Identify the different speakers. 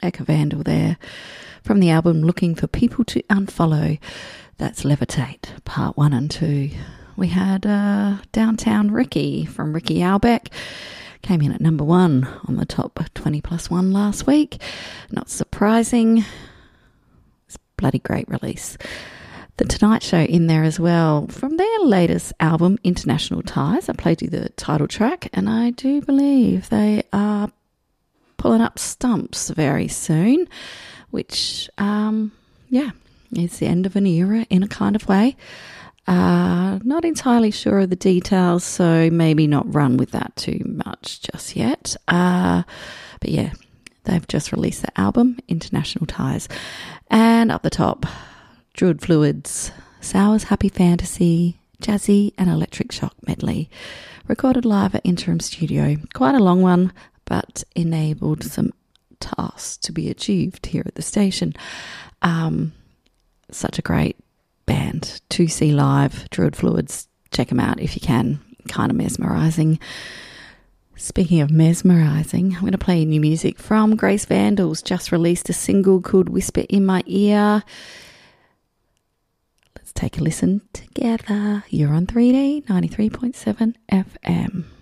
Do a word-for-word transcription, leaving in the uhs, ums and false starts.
Speaker 1: Eka Vandal there from the album Looking for People to Unfollow. That's Levitate, part one and two. We had uh, Downtown Ricky from Ricky Albeck. Came in at number one on the top twenty plus one last week. Not surprising. It's a bloody great release. The Tonight Show in there as well from their latest album, International Ties. I played you the title track, and I do believe they are pulling up stumps very soon, which, um, yeah, is the end of an era in a kind of way. Uh, not entirely sure of the details, so maybe not run with that too much just yet. Uh, but yeah, they've just released the album, International Ties. And up the top, Druid Fluids, Sour's Happy Fantasy, Jazzy and Electric Shock medley. Recorded live at Interim Studio. Quite a long one, but enabled some tasks to be achieved here at the station. Um, such a great band to see live. Druid Fluids, check them out if you can. Kind of mesmerising. Speaking of mesmerising, I'm going to play new music from Grace Vandals. Just released a single called Whisper in My Ear. Let's take a listen together. You're on three D ninety-three point seven F M.